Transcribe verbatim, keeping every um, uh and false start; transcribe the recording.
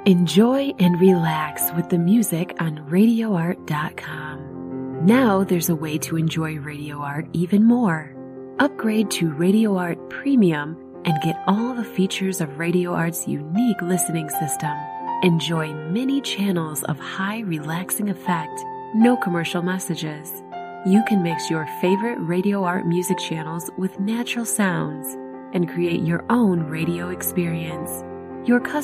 Enjoy and relax with the music on radio art dot com. Now there's a way to enjoy Radio Art even more. Upgrade to Radio Art Premium and get all the features of Radio Art's unique listening system. Enjoy many channels of high relaxing effect, no commercial messages. You can mix your favorite Radio Art music channels with natural sounds and create your own radio experience. Your custom